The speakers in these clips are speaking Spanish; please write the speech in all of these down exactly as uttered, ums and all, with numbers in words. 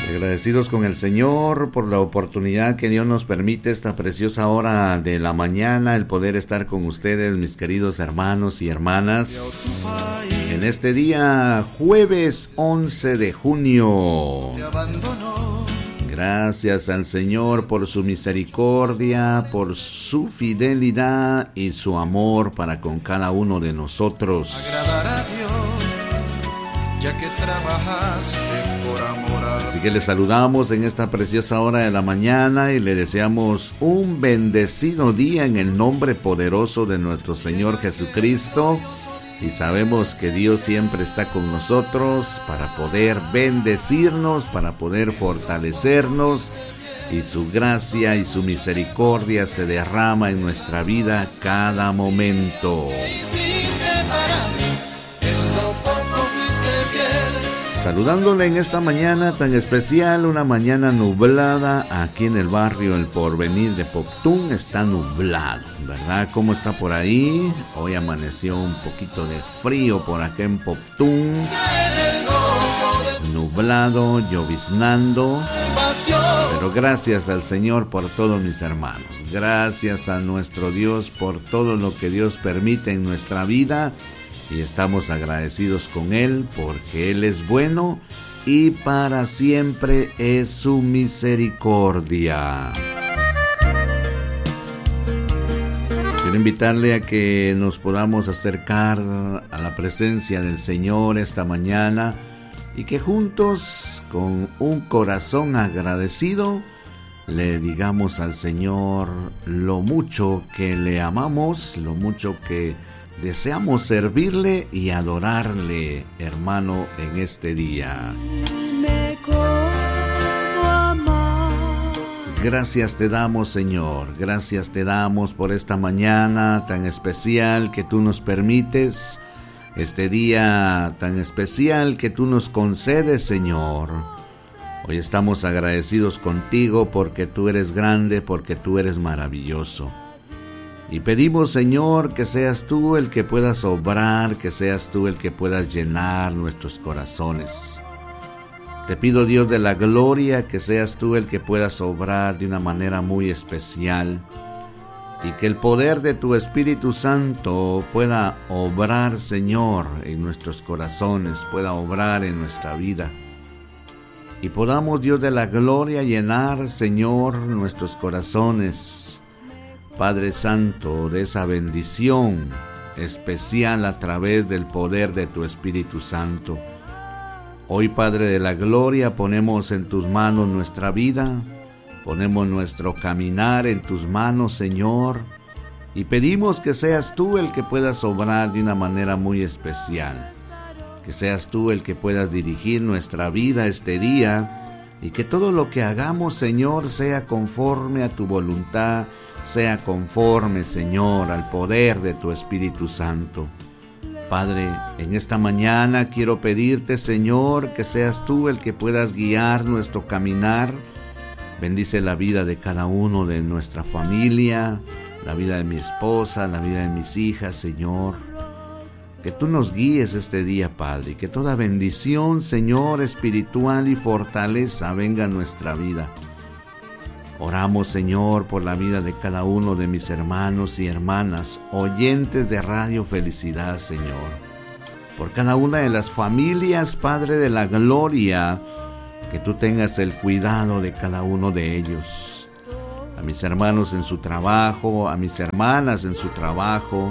Agradecidos con el Señor por la oportunidad que Dios nos permite esta preciosa hora de la mañana, el poder estar con ustedes, mis queridos hermanos y hermanas, en este día jueves once de junio. Gracias al Señor por su misericordia, por su fidelidad y su amor para con cada uno de nosotros. Agradar a Dios, ya que trabajaste por amor al... Así que le saludamos en esta preciosa hora de la mañana y le deseamos un bendecido día en el nombre poderoso de nuestro Señor Jesucristo. Y sabemos que Dios siempre está con nosotros para poder bendecirnos, para poder fortalecernos, y su gracia y su misericordia se derrama en nuestra vida cada momento. Saludándole en esta mañana tan especial, una mañana nublada aquí en el barrio El Porvenir de Poptún. Está nublado, ¿verdad? ¿Cómo está por ahí? Hoy amaneció un poquito de frío por acá en Poptún. Nublado, lloviznando. Pero gracias al Señor por todos mis hermanos. Gracias a nuestro Dios por todo lo que Dios permite en nuestra vida. Y estamos agradecidos con Él porque Él es bueno y para siempre es su misericordia. Quiero invitarle a que nos podamos acercar a la presencia del Señor esta mañana y que juntos, con un corazón agradecido, le digamos al Señor lo mucho que le amamos, lo mucho que deseamos servirle y adorarle, hermano, en este día. Gracias te damos, Señor. Gracias te damos por esta mañana tan especial que tú nos permites. Este día tan especial que tú nos concedes, Señor. Hoy estamos agradecidos contigo porque tú eres grande, porque tú eres maravilloso. Y pedimos, Señor, que seas tú el que puedas obrar, que seas tú el que puedas llenar nuestros corazones. Te pido, Dios de la gloria, que seas tú el que puedas obrar de una manera muy especial y que el poder de tu Espíritu Santo pueda obrar, Señor, en nuestros corazones, pueda obrar en nuestra vida. Y podamos, Dios de la gloria, llenar, Señor, nuestros corazones, Padre Santo, de esa bendición especial a través del poder de tu Espíritu Santo. Hoy, Padre de la gloria, ponemos en tus manos nuestra vida, ponemos nuestro caminar en tus manos, Señor, y pedimos que seas tú el que puedas obrar de una manera muy especial, que seas tú el que puedas dirigir nuestra vida este día, y que todo lo que hagamos, Señor, sea conforme a tu voluntad, sea conforme, Señor, al poder de tu Espíritu Santo. Padre, en esta mañana quiero pedirte, Señor, que seas tú el que puedas guiar nuestro caminar. Bendice la vida de cada uno de nuestra familia, la vida de mi esposa, la vida de mis hijas, Señor. Que tú nos guíes este día, Padre, y que toda bendición, Señor, espiritual y fortaleza venga a nuestra vida. Oramos, Señor, por la vida de cada uno de mis hermanos y hermanas, oyentes de Radio Felicidad, Señor. Por cada una de las familias, Padre de la gloria, que tú tengas el cuidado de cada uno de ellos. A mis hermanos en su trabajo, a mis hermanas en su trabajo,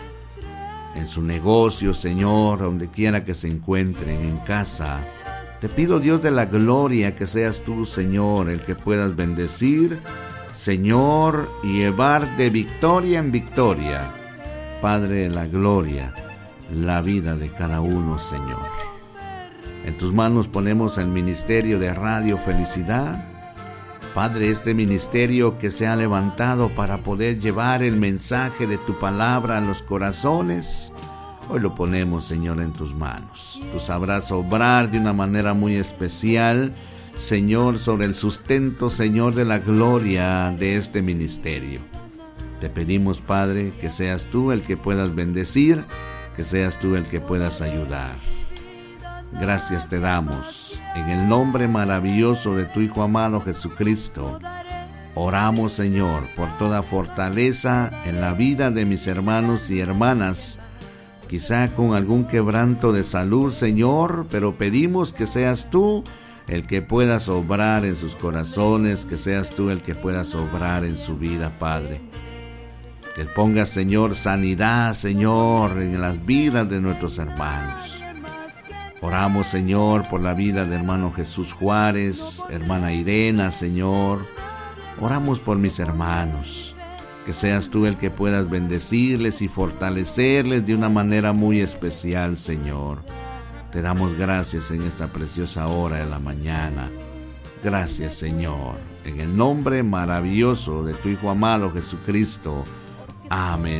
en su negocio, Señor, donde quiera que se encuentren, en casa. Te pido, Dios de la gloria, que seas tú, Señor, el que puedas bendecir, Señor, y llevar de victoria en victoria, Padre de la gloria, la vida de cada uno, Señor. En tus manos ponemos el ministerio de Radio Felicidad. Padre, este ministerio que se ha levantado para poder llevar el mensaje de tu palabra a los corazones, hoy lo ponemos, Señor, en tus manos. Tú sabrás obrar de una manera muy especial, Señor, sobre el sustento, Señor, de la gloria de este ministerio. Te pedimos, Padre, que seas tú el que puedas bendecir, que seas tú el que puedas ayudar. Gracias te damos En el nombre maravilloso de tu Hijo amado Jesucristo, oramos, Señor, por toda fortaleza en la vida de mis hermanos y hermanas, quizá con algún quebranto de salud, Señor, pero pedimos que seas tú el que puedas obrar en sus corazones, que seas tú el que puedas obrar en su vida, Padre. Que pongas, Señor, sanidad, Señor, en las vidas de nuestros hermanos. Oramos, Señor, por la vida de hermano Jesús Juárez, hermana Irena, Señor. Oramos por mis hermanos. Que seas tú el que puedas bendecirles y fortalecerles de una manera muy especial, Señor. Te damos gracias en esta preciosa hora de la mañana. Gracias, Señor. En el nombre maravilloso de tu Hijo amado Jesucristo. Amén.